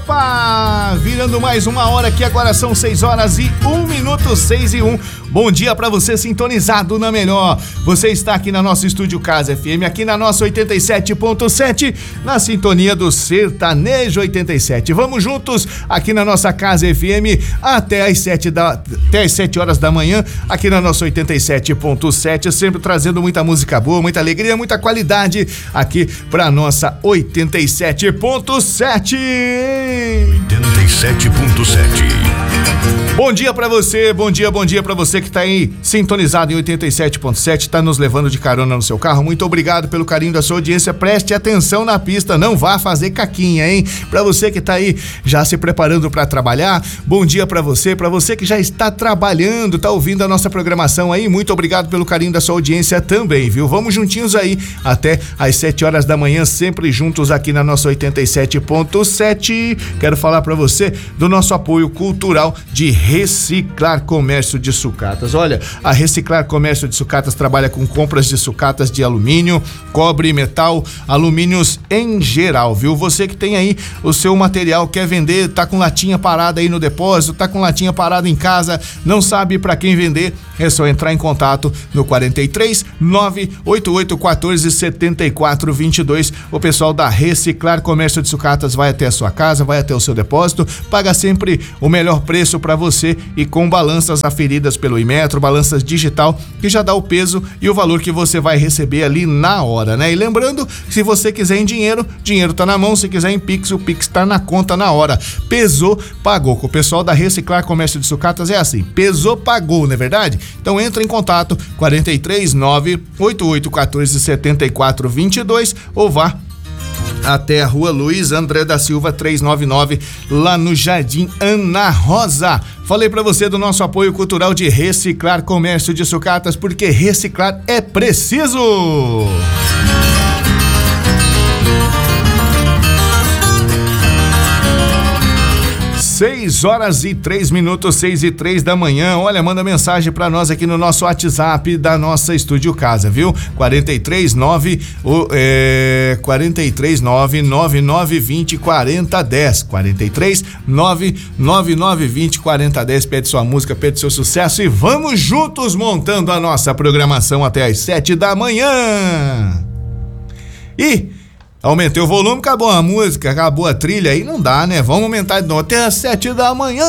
Opa! Virando mais uma hora aqui, agora são 6 horas e 1 minuto, 6 e 1. Bom dia pra você sintonizado na melhor. Você está aqui na nossa Estúdio Casa FM, aqui na nossa 87.7, na sintonia do Sertanejo 87. Vamos juntos aqui na nossa Casa FM até as 7 horas da manhã, aqui na nossa 87.7, sempre trazendo muita música boa, muita alegria, muita qualidade aqui pra nossa 87.7. 87.7. Bom dia pra você, bom dia pra você que tá aí sintonizado em 87.7, tá nos levando de carona no seu carro. Muito obrigado pelo carinho da sua audiência. Preste atenção na pista, não vá fazer caquinha, hein? Pra você que tá aí já se preparando pra trabalhar, bom dia pra você que já está trabalhando, tá ouvindo a nossa programação aí, muito obrigado pelo carinho da sua audiência também, viu? Vamos juntinhos aí até às 7 horas da manhã, sempre juntos aqui na nossa 87.7. Quero falar pra você do nosso apoio cultural de Reciclar Comércio de Sucatas. Olha, a Reciclar Comércio de Sucatas trabalha com compras de sucatas de alumínio, cobre, metal, alumínios em geral, viu? Você que tem aí o seu material, quer vender, tá com latinha parada aí no depósito, tá com latinha parada em casa, não sabe pra quem vender, é só entrar em contato no 43 988 14 74 22. O pessoal da Reciclar Comércio de Sucatas vai até a sua casa, vai até o seu depósito, paga sempre o melhor preço pra você e com balanças aferidas pelo Imetro, balanças digital, que já dá o peso e o valor que você vai receber ali na hora, né? E lembrando, se você quiser em dinheiro, dinheiro tá na mão, se quiser em Pix, o Pix tá na conta na hora. Pesou, pagou. Com o pessoal da Reciclar Comércio de Sucatas é assim, pesou, pagou, não é verdade? Então entra em contato, 43 988 14 74 22 ou vá até a Rua Luiz André da Silva 399, lá no Jardim Ana Rosa. Falei pra você do nosso apoio cultural de Reciclar Comércio de Sucatas, porque reciclar é preciso. 6 horas e 3 minutos, 6 e 3 da manhã. Olha, manda mensagem pra nós aqui no nosso WhatsApp da nossa Estúdio Casa, viu? 439 9920 4010. 4399920 4010. Pede sua música, pede seu sucesso e vamos juntos montando a nossa programação até às 7 da manhã. E aumentei o volume, acabou a música, acabou a trilha, aí não dá, né? Vamos aumentar de novo até às 7 da manhã.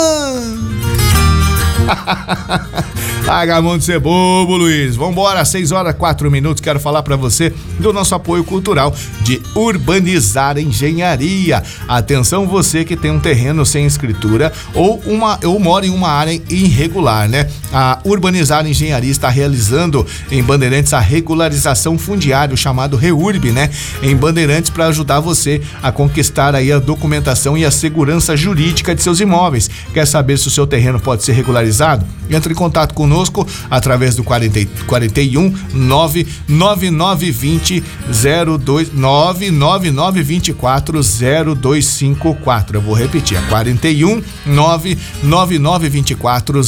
Larga a mão de ser bobo, Luiz. Vambora, 6 horas 4 minutos. Quero falar pra você do nosso apoio cultural de Urbanizar Engenharia. Atenção, você que tem um terreno sem escritura ou mora em uma área irregular, né? A Urbanizar Engenharia está realizando em Bandeirantes a regularização fundiária, o chamado REURB, né? Em Bandeirantes, para ajudar você a conquistar aí a documentação e a segurança jurídica de seus imóveis. Quer saber se o seu terreno pode ser regularizado? Entre em contato conosco através do 41 99920 99924 0254. Eu vou repetir, é 41 99924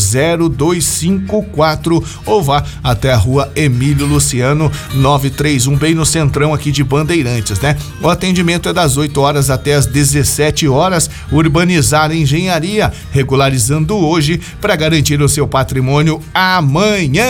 0254 ou vá até a Rua Emílio Luciano 931, bem no centrão aqui de Bandeirantes, né? O atendimento é das 8 horas até as 17 horas. Urbanizar Engenharia, regularizando hoje para garantir o seu patrimônio amanhã.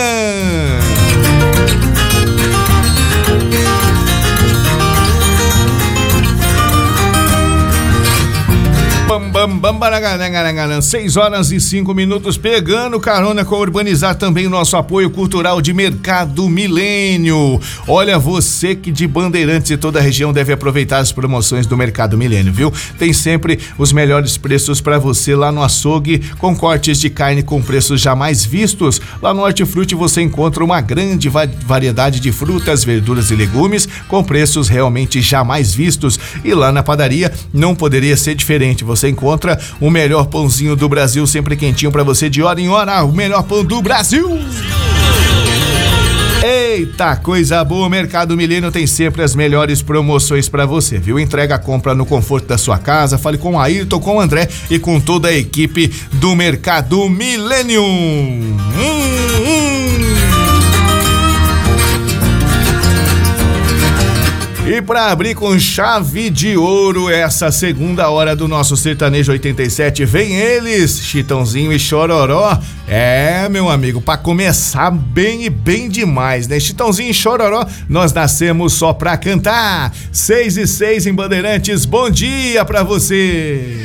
bam, bam, bam, 6 horas e 5 minutos, pegando carona com a Urbanizar, também o nosso apoio cultural de Mercado Milênio. Olha, você que de Bandeirantes e toda a região deve aproveitar as promoções do Mercado Milênio, viu? Tem sempre os melhores preços para você lá no açougue, com cortes de carne com preços jamais vistos. Lá no Hortifruti você encontra uma grande variedade de frutas, verduras e legumes com preços realmente jamais vistos. E lá na padaria não poderia ser diferente. Você encontra o melhor pãozinho do Brasil, sempre quentinho para você de hora em hora. O melhor pão do Brasil. Eita, coisa boa, o Mercado Milênio tem sempre as melhores promoções pra você, viu? Entrega a compra no conforto da sua casa. Fale com o Ayrton, com o André e com toda a equipe do Mercado Milênio. E para abrir com chave de ouro essa segunda hora do nosso Sertanejo 87, vem eles, Chitãozinho e Chororó. É, meu amigo, para começar bem e bem demais, né? Chitãozinho e Chororó, nós nascemos só pra cantar. 6:06 em Bandeirantes, bom dia pra você.